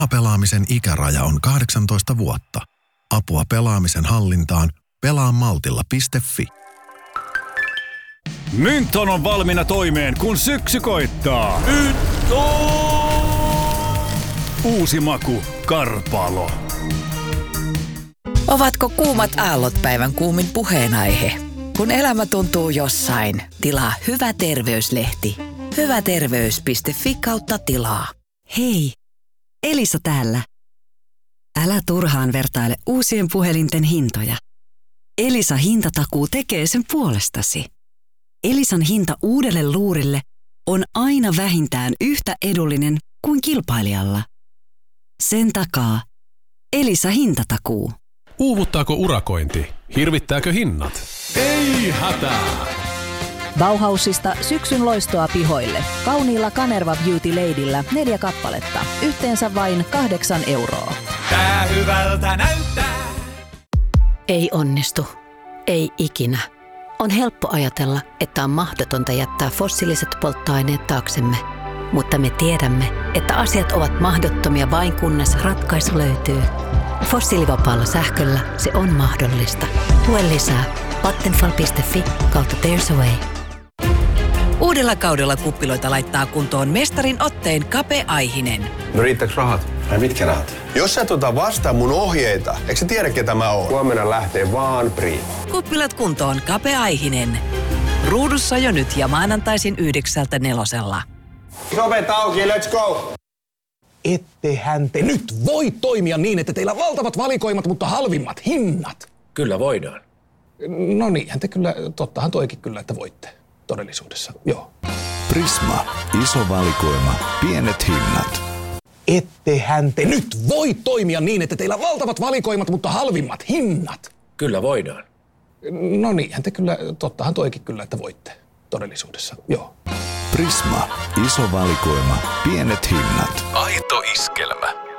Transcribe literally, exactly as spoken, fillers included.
Pelaamisen ikäraja on kahdeksantoista vuotta. Apua pelaamisen hallintaan pelaa maltilla piste fi. Mynton on valmiina toimeen, kun syksy koittaa. Mynton! Uusi maku, Karpalo. Ovatko kuumat aallot päivän kuumin puheenaihe? Kun elämä tuntuu jossain, tilaa Hyvä terveyslehti. Hyväterveys piste fi kautta tilaa. Hei, Elisa täällä. Älä turhaan vertaile uusien puhelinten hintoja. Elisa hintatakuu tekee sen puolestasi. Elisan hinta uudelle luurille on aina vähintään yhtä edullinen kuin kilpailijalla. Sen takaa Elisa hintatakuu. Uuvuttaako urakointi? Hirvittääkö hinnat? Ei hätää! Bauhausista syksyn loistoa pihoille. Kauniilla Kanerva Beauty Ladyllä neljä kappaletta. Yhteensä vain kahdeksan euroa. Tää hyvältä näyttää. Ei onnistu. Ei ikinä. On helppo ajatella, että on mahdotonta jättää fossiiliset polttoaineet taaksemme. Mutta me tiedämme, että asiat ovat mahdottomia vain kunnes ratkaisu löytyy. Fossiilivapaalla sähköllä se on mahdollista. Lue lisää vattenfall piste fi kautta There's a Way. Uudella kaudella kuppiloita laittaa kuntoon mestarin otteen Kape Aihinen. No riittääkö rahat? Ai mitkä rahat? Jos sä tota vastaa mun ohjeita, eikö sä tiedä ketä mä oon? Huomenna lähtee vaan Priima. Kuppilat kuntoon Kape Aihinen. Ruudussa jo nyt ja maanantaisin yhdeksältä nelosella. Sovet auki, let's go! Ettehän te nyt voi toimia niin, että teillä on valtavat valikoimat, mutta halvimmat hinnat. Kyllä voidaan. No niinhän te kyllä, tottahan toikin kyllä, että voitte todellisuudessa, joo. Prisma, iso valikoima, pienet hinnat. Ettehän te nyt voi toimia niin, että teillä on valtavat valikoimat, mutta halvimmat hinnat. Kyllä voidaan. No niinhän te kyllä, tottahan toikin kyllä, että voitte todellisuudessa, joo. Prisma, iso valikoima, pienet hinnat. Aito iskelmä.